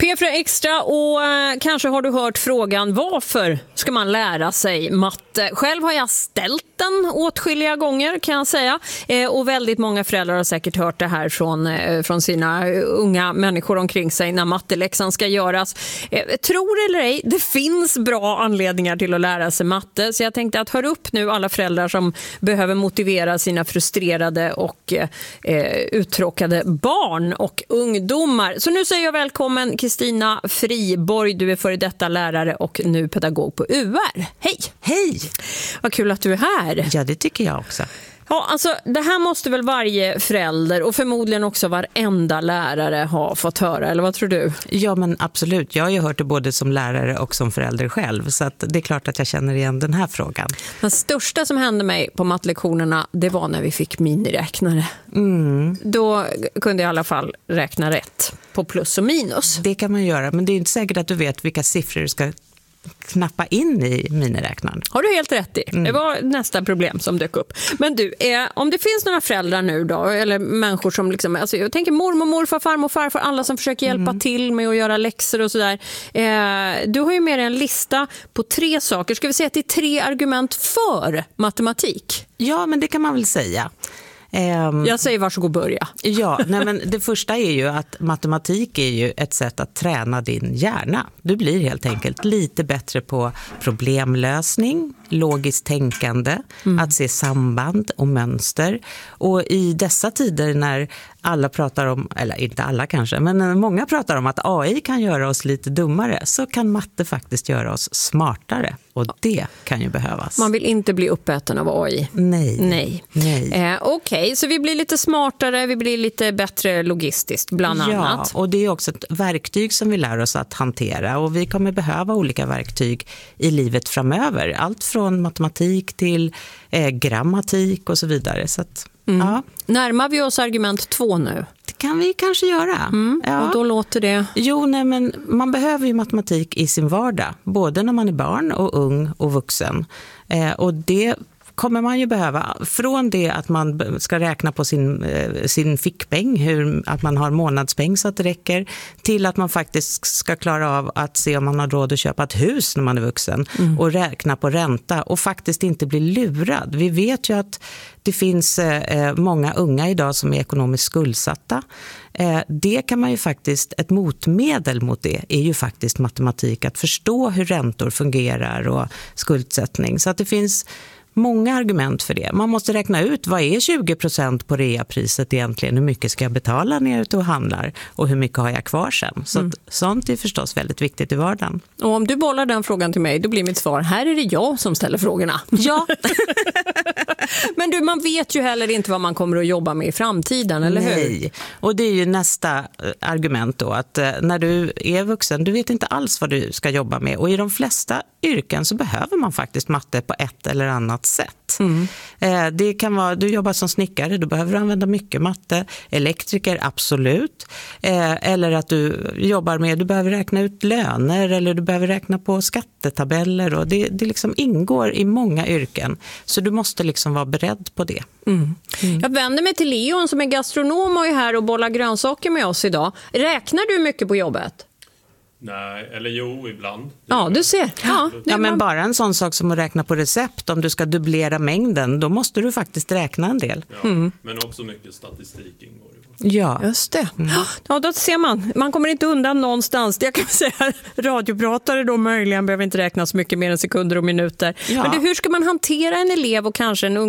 P4 Extra och kanske har du hört frågan varför ska man lära sig matte? Själv har jag ställt den åtskilliga gånger kan jag säga och väldigt många föräldrar har säkert hört det här från sina unga människor omkring sig när matteläxan ska göras. Tror eller ej, det finns bra anledningar till att lära sig matte så jag tänkte att hör upp nu alla föräldrar som behöver motivera sina frustrerade och uttråkade barn och ungdomar. Så nu säger jag välkommen Kristina Friborg, du är före detta lärare och nu pedagog på UR. Hej! Hej! Vad kul att du är här. Ja, det tycker jag också. Ja, alltså det här måste väl varje förälder och förmodligen också varenda lärare ha fått höra, eller vad tror du? Ja, men absolut. Jag har ju hört det både som lärare och som förälder själv, så att det är klart att jag känner igen den här frågan. Den största som hände mig på mattelektionerna, det var när vi fick miniräknare. Då kunde jag i alla fall räkna rätt på plus och minus. Det kan man göra, men det är inte säkert att du vet vilka siffror du ska knappa in i miniräknaren. Har du helt rätt i. Det var nästa problem som dök upp. Men du, om det finns några föräldrar nu då, eller människor som liksom, alltså jag tänker mormor, morfar, farmor, farfar, alla som försöker hjälpa till med att göra läxor och sådär. Du har ju med dig en lista på 3 saker. Ska vi säga att det är 3 argument för matematik? Ja, men det kan man väl säga. Jag säger varsågod börja. Ja, nej, men det första är ju att matematik är ju ett sätt att träna din hjärna. Du blir helt enkelt lite bättre på problemlösning, logiskt tänkande, att se samband och mönster. Och i dessa tider när alla pratar om, eller inte alla kanske, men många pratar om att AI kan göra oss lite dummare, så kan matte faktiskt göra oss smartare. Och det kan ju behövas. Man vill inte bli uppäten av AI. Nej. Okej, så vi blir lite smartare, vi blir lite bättre logistiskt bland annat. Ja, och det är också ett verktyg som vi lär oss att hantera. Och vi kommer behöva olika verktyg i livet framöver. Allt från matematik till grammatik och så vidare. Så att, ja. Närmar vi oss argument 2 nu? Det kan vi kanske göra. Ja. Och då låter det? Jo, nej, men man behöver ju matematik i sin vardag. Både när man är barn och ung och vuxen. Och det kommer man ju behöva. Från det att man ska räkna på sin fickpeng, att man har månadspeng så att det räcker, till att man faktiskt ska klara av att se om man har råd att köpa ett hus när man är vuxen och räkna på ränta och faktiskt inte bli lurad. Vi vet ju att det finns många unga idag som är ekonomiskt skuldsatta. Det kan man ju faktiskt, ett motmedel mot det är ju faktiskt matematik, att förstå hur räntor fungerar och skuldsättning. Så att det finns många argument för det. Man måste räkna ut vad är 20% på reapriset egentligen, hur mycket ska jag betala när jag är ute och handlar och hur mycket har jag kvar sen. Så att sånt är förstås väldigt viktigt i vardagen. Och om du bollar den frågan till mig, då blir mitt svar, här är det jag som ställer frågorna. Ja. Men du, man vet ju heller inte vad man kommer att jobba med i framtiden, eller hur? Nej, och det är ju nästa argument då, att när du är vuxen, du vet inte alls vad du ska jobba med. Och i de flesta yrken så behöver man faktiskt matte på ett eller annat sätt. Det kan vara, du jobbar som snickare, du behöver använda mycket matte. Elektriker, absolut. Eller att du jobbar med, du behöver räkna ut löner eller du behöver räkna på skattetabeller. Och det liksom ingår i många yrken. Så du måste liksom vara beredd på det. Jag vänder mig till Leon som är gastronom och är här och bollar grönsaker med oss idag. Räknar du mycket på jobbet? Nej, eller jo, ibland. Ja, du ser. Ja, men bara en sån sak som att räkna på recept. Om du ska dubblera mängden, då måste du faktiskt räkna en del. Ja, men också mycket statistik ingår i. Ja. Just det. Ja, då ser man kommer inte undan någonstans. Jag kan säga radiopratare då möjligen behöver inte räkna så mycket mer än sekunder och minuter. Ja. Men hur ska man hantera en elev och kanske en ung